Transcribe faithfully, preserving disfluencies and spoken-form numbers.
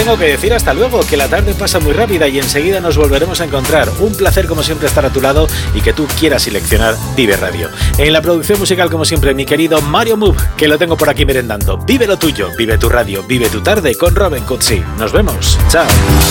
tengo que decir hasta luego, que la tarde pasa muy rápida y enseguida nos volveremos a encontrar. Un placer como siempre estar a tu lado y que tú quieras seleccionar Vive Radio. En la producción musical como siempre mi querido Mario Move, que lo tengo por aquí merendando. Vive lo tuyo, vive tu radio, vive tu tarde con Robin Cutsi. Nos vemos, chao.